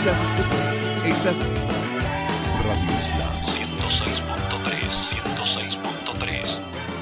Estás Radio Isla 106.3.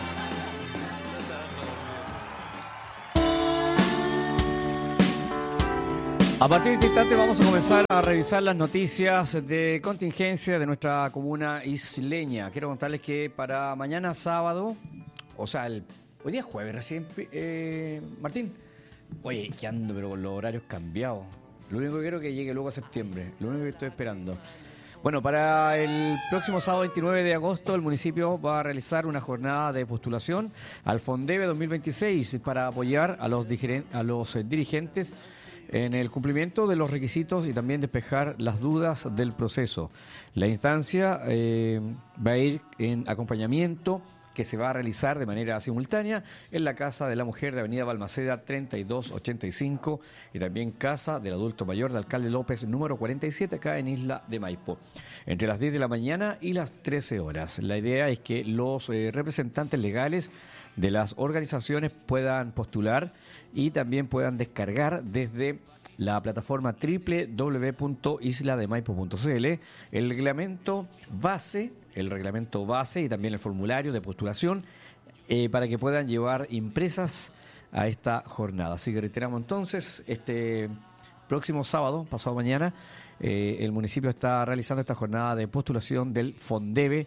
A partir de este instante vamos a comenzar a revisar las noticias de contingencia de nuestra comuna isleña. Quiero contarles que para mañana sábado, o sea, hoy día es jueves recién, Martín. Oye, que ando pero con los horarios cambiados. Lo único que quiero es que llegue luego a septiembre. Lo único que estoy esperando. Bueno, para el próximo sábado 29 de agosto el municipio va a realizar una jornada de postulación al Fondeve 2026 para apoyar a los dirigentes en el cumplimiento de los requisitos y también despejar las dudas del proceso. La instancia va a ir en acompañamiento que se va a realizar de manera simultánea en la Casa de la Mujer de Avenida Balmaceda 3285 y también Casa del Adulto Mayor de Alcalde López número 47 acá en Isla de Maipo, entre las 10 de la mañana y las 13 horas. La idea es que los representantes legales de las organizaciones puedan postular y también puedan descargar desde la plataforma www.islademaipo.cl el reglamento base y también el formulario de postulación para que puedan llevar impresas a esta jornada. Así que reiteramos entonces, este próximo sábado, pasado mañana, el municipio está realizando esta jornada de postulación del Fondeve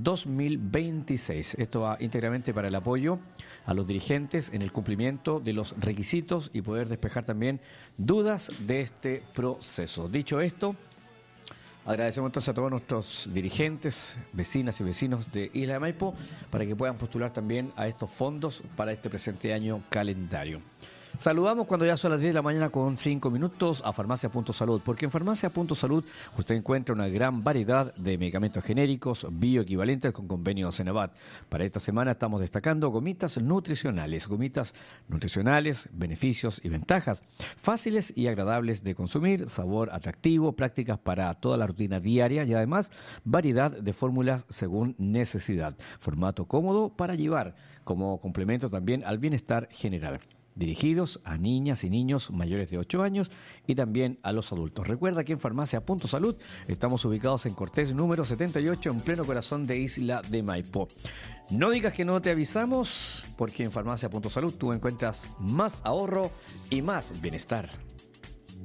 2026. Esto va íntegramente para el apoyo a los dirigentes en el cumplimiento de los requisitos y poder despejar también dudas de este proceso. Dicho esto, agradecemos entonces a todos nuestros dirigentes, vecinas y vecinos de Isla de Maipo para que puedan postular también a estos fondos para este presente año calendario. Saludamos cuando ya son las 10 de la mañana con 5 minutos a Farmacia Punto Salud, porque en Farmacia Punto Salud usted encuentra una gran variedad de medicamentos genéricos bioequivalentes con convenio Cenavat. Para esta semana estamos destacando gomitas nutricionales, beneficios y ventajas, fáciles y agradables de consumir, sabor atractivo, prácticas para toda la rutina diaria y además variedad de fórmulas según necesidad, formato cómodo para llevar como complemento también al bienestar general, dirigidos a niñas y niños mayores de 8 años y también a los adultos. Recuerda que en Farmacia Punto Salud estamos ubicados en Cortés número 78 en pleno corazón de Isla de Maipo. No digas que no te avisamos, porque en Farmacia Punto Salud tú encuentras más ahorro y más bienestar.